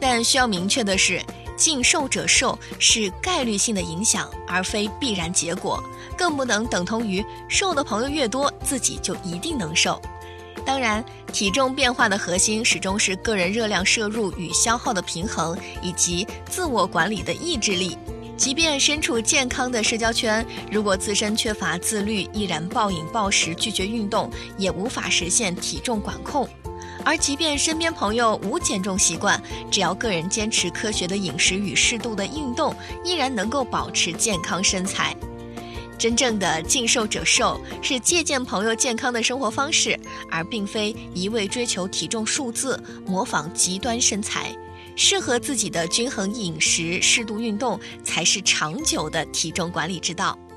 但需要明确的是，禁瘦者瘦是概率性的影响，而非必然结果，更不能等同于瘦的朋友越多，自己就一定能瘦。当然，体重变化的核心始终是个人热量摄入与消耗的平衡，以及自我管理的意志力。即便身处健康的社交圈，如果自身缺乏自律，依然暴饮暴食，拒绝运动，也无法实现体重管控。而即便身边朋友无减重习惯，只要个人坚持科学的饮食与适度的运动，依然能够保持健康身材。真正的禁瘦者瘦是借鉴朋友健康的生活方式，而并非一味追求体重数字，模仿极端身材。适合自己的均衡饮食、适度运动，才是长久的体重管理之道。